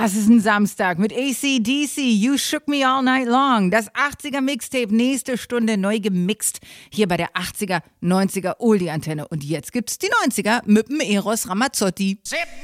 Das ist ein Samstag mit AC/DC, You Shook Me All Night Long. Das 80er Mixtape, nächste Stunde neu gemixt. Hier bei der 80er, 90er Oldie-Antenne. Und jetzt gibt's die 90er mit dem Eros Ramazzotti.